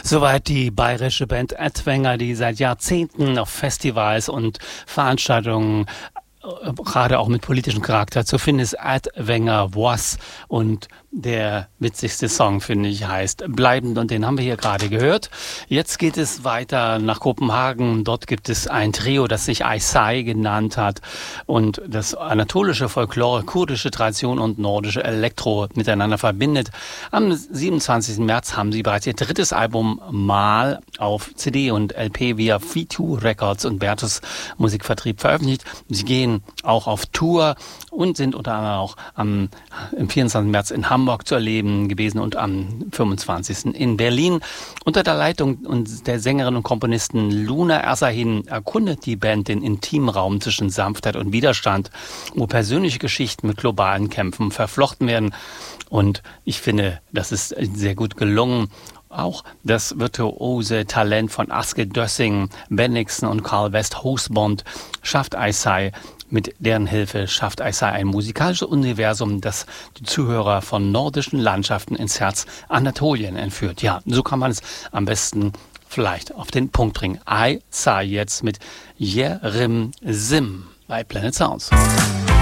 Soweit die bayerische Band Adwenger, die seit Jahrzehnten auf Festivals und Veranstaltungen gerade auch mit politischem Charakter zu finden ist. Adwenger Was, und der witzigste Song, finde ich, heißt Bleibend, und den haben wir hier gerade gehört. Jetzt geht es weiter nach Kopenhagen. Dort gibt es ein Trio, das sich Aysay genannt hat und das anatolische Folklore, kurdische Tradition und nordische Elektro miteinander verbindet. Am 27. März haben sie bereits ihr drittes Album Mal auf CD und LP via V2 Records und Bertus Musikvertrieb veröffentlicht. Sie gehen auch auf Tour und sind unter anderem auch im 24. März in Hamburg zu erleben gewesen und am 25. in Berlin. Unter der Leitung der Sängerin und Komponistin Luna Ersahin erkundet die Band den intimen Raum zwischen Sanftheit und Widerstand, wo persönliche Geschichten mit globalen Kämpfen verflochten werden. Und ich finde, das ist sehr gut gelungen. Auch das virtuose Talent von Aske Dössing, Ben Nixon und Carl West Hosbond schafft Aysay. Mit deren Hilfe schafft Aysay ein musikalisches Universum, das die Zuhörer von nordischen Landschaften ins Herz Anatolien entführt. Ja, so kann man es am besten vielleicht auf den Punkt bringen. Aysay jetzt mit Yerim Sim bei Planet Sounds.